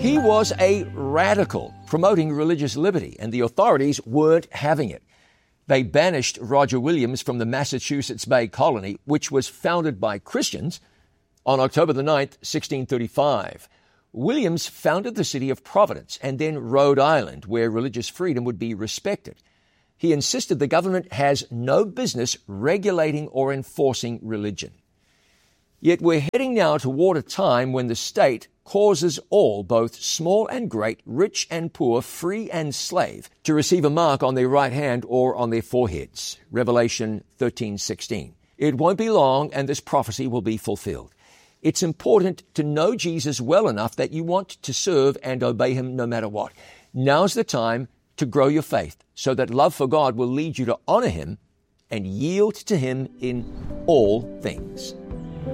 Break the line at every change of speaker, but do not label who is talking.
He was a radical, promoting religious liberty, and the authorities weren't having it. They banished Roger Williams from the Massachusetts Bay Colony, which was founded by Christians, on October the 9th, 1635. Williams founded the city of Providence and then Rhode Island, where religious freedom would be respected. He insisted the government has no business regulating or enforcing religion. Yet we're heading now toward a time when the state causes all, both small and great, rich and poor, free and slave, to receive a mark on their right hand or on their foreheads. Revelation 13:16. It won't be long and this prophecy will be fulfilled. It's important to know Jesus well enough that you want to serve and obey him no matter what. Now's the time to grow your faith so that love for God will lead you to honor him and yield to him in all things.